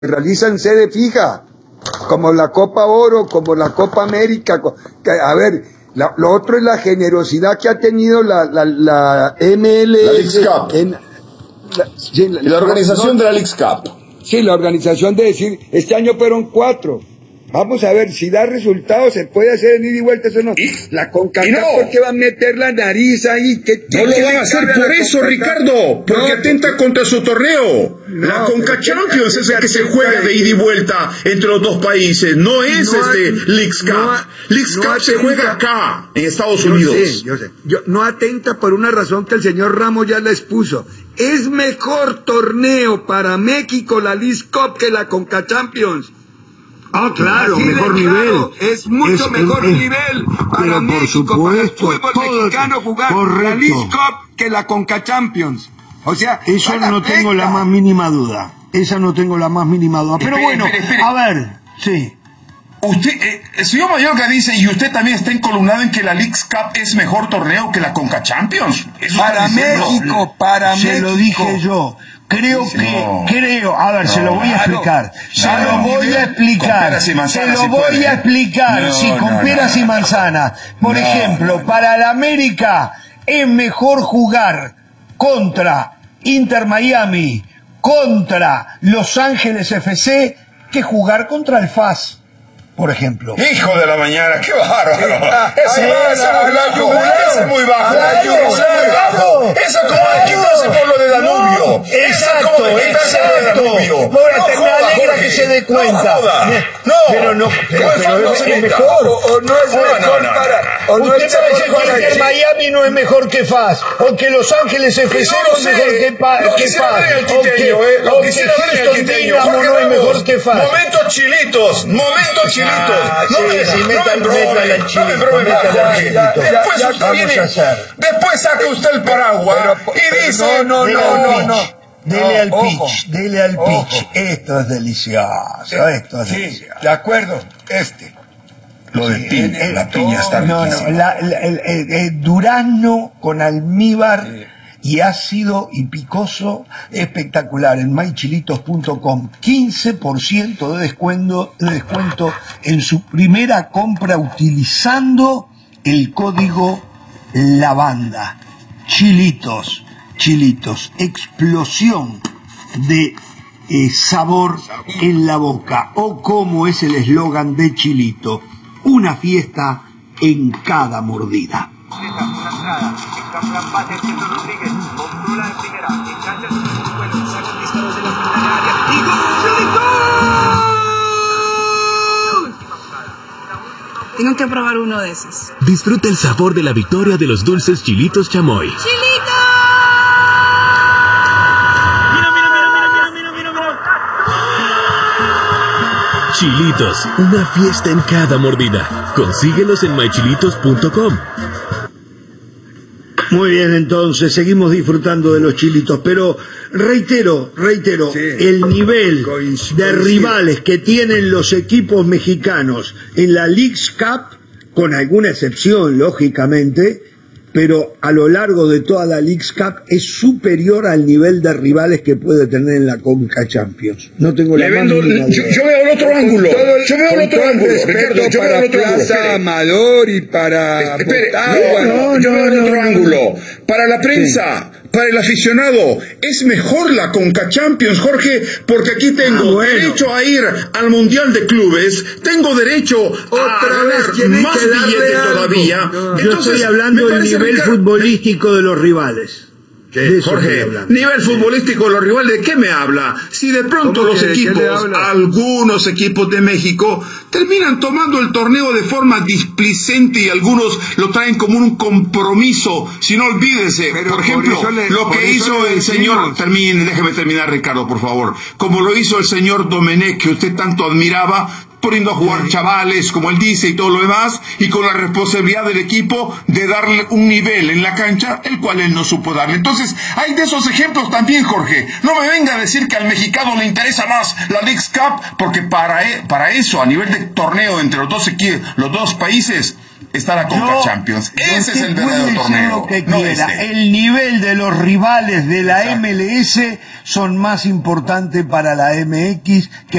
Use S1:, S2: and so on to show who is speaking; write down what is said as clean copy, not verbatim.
S1: realiza en sede fija, como la Copa Oro, como la Copa América. A ver, lo otro es la generosidad que ha tenido la MLS.
S2: La Leagues Cup. La organización de la Leagues Cup.
S1: Sí, la organización de decir, este año fueron 4. Vamos a ver, si da resultados, se puede hacer en ida y vuelta, eso no. La CONCACAF, no. ¿Por qué va a meter la nariz ahí?
S2: No lo van a hacer por eso, Ricardo, porque atenta contra su torneo. La CONCACHAMPIONS es el que se juega de ida y vuelta entre los dos países, no es Leagues Cup. Leagues Cup se juega acá, en Estados Unidos.
S1: Yo sé. No atenta por una razón que el señor Ramos ya les puso. Es mejor torneo para México la Leagues Cup que la CONCACHAMPIONS.
S3: Ah, claro, mejor nivel.
S1: Es mucho mejor nivel para México, para el fútbol mexicano jugar la Leagues Cup que la CONCACHAMPIONs. O sea,
S3: eso no tengo la más mínima duda. Esa no tengo la más mínima duda. Pero bueno, a ver, sí.
S2: Usted, el señor Mayorga dice, y usted también está encolumnado en que la Leagues Cup es mejor torneo que la CONCACHAMPIONS.
S1: Para México, para México.
S3: Se lo dije yo. Creo, a ver, se lo voy a explicar. Se lo voy a explicar. Sí, con peras y manzanas. Por ejemplo, para la América es mejor jugar contra Inter Miami, contra Los Ángeles FC, que jugar contra el FAS, por ejemplo.
S2: Hijo de la mañana, qué bárbaro. Ese es muy bajo. Eso como de quitarse por lo de Danubio.
S3: Exacto. Me alegra que se dé cuenta. Pero es mejor.
S1: O no es mejor para...
S3: Usted me dice que Miami no es mejor que FAS, o que Los Ángeles FC no es mejor que FAS, o que Houston Dynamo no es mejor que FAS.
S2: Momentos chilitos. No Después saca usted el paraguas y dice...
S1: No.
S3: Dele al pitch. Esto es delicioso.
S1: De acuerdo,
S2: Lo de piña, la piña está riquísima.
S3: Durazno con almíbar y ácido y picoso, espectacular. En mychilitos.com, 15% de descuento en su primera compra utilizando el código LAVANDA. Chilitos, explosión de sabor en la boca, o como es el eslogan de Chilito, una fiesta en cada mordida.
S4: Tengo que probar uno de esos.
S5: Disfruta el sabor de la victoria de los dulces Chilitos Chamoy.
S4: ¡Chilito!
S5: Chilitos, una fiesta en cada mordida. Consíguelos en mychilitos.com.
S3: Muy bien, entonces, seguimos disfrutando de los chilitos, pero reitero, el nivel de rivales que tienen los equipos mexicanos en la Leagues Cup, con alguna excepción, lógicamente, pero a lo largo de toda la Leagues Cup es superior al nivel de rivales que puede tener en la CONCACHAMPIONS. No tengo la más mínima duda.
S2: Yo veo el otro ángulo. Ricardo, yo veo el otro
S1: Plaza Amador y para...
S2: yo veo el otro ángulo. Para la prensa, para el aficionado, es mejor la CONCACHAMPIONS, Jorge, porque aquí tengo derecho a ir al Mundial de Clubes, tengo derecho a ver más billete todavía.
S3: Yo estoy hablando del nivel futbolístico de los rivales.
S2: Jorge, nivel futbolístico de los rivales, ¿de qué me habla? Si de pronto los equipos, algunos equipos de México, terminan tomando el torneo de forma displicente y algunos lo traen como un compromiso. Si no, olvídese, por ejemplo, lo que hizo el señor, déjeme terminar, Ricardo, por favor, como lo hizo el señor Domenech, que usted tanto admiraba, poniendo a jugar chavales, como él dice, y todo lo demás, y con la responsabilidad del equipo de darle un nivel en la cancha, el cual él no supo darle. Entonces, hay de esos ejemplos también, Jorge. No me venga a decir que al mexicano le interesa más la Leagues Cup, porque para eso, a nivel de torneo entre los dos países, está la Conca Champions. Ese es el verdadero torneo.
S3: El nivel de los rivales de la MLS son más importantes para la MX que